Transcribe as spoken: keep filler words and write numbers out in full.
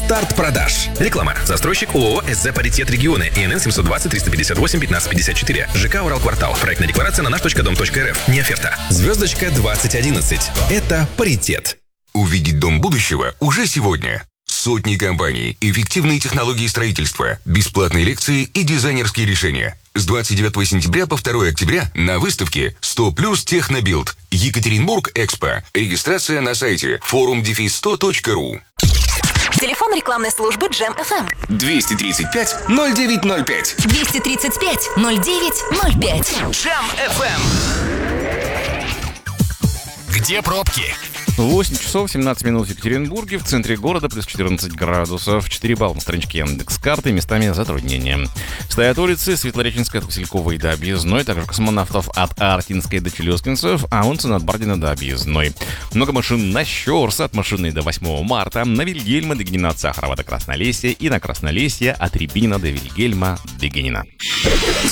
Старт продаж. Реклама. Застройщик ООО СЗ «Паритет Регионы». ИНН семьсот двадцать триста пятьдесят восемь пятнадцать пятьдесят четыре. ЖК «Уралквартал». Проектная декларация на наш точка дом точка эр эф. Не оферта. Звездочка двадцать одиннадцать. Это «Паритет». Увидеть дом будущего уже сегодня. Сотни компаний, эффективные технологии строительства, бесплатные лекции и дизайнерские решения. С двадцать девятого сентября по второго октября на выставке сто плюс Технобилд. Екатеринбург Экспо. Регистрация на сайте форум дефис сто точка ру. Телефон рекламной службы Джем эф эм. двести тридцать пять ноль девять ноль пять. двести тридцать пять ноль девять ноль пять. Джем эф эм. Где пробки? восемь часов семнадцать минут в Екатеринбурге, в центре города плюс четырнадцать градусов, четыре балла на страничке Яндекс.Карты, местами затруднения. Стоят улицы Светлореченская от Васильковой до Объездной, также Космонавтов от Артинской до Челюскинцев, а улица над Бардина до Объездной. Много машин на Щорса от Машинной до восьмого марта, на Вильгельма до Генина от Сахарова до Краснолесья и на Краснолесье от Рябинина до Вильгельма до Генина.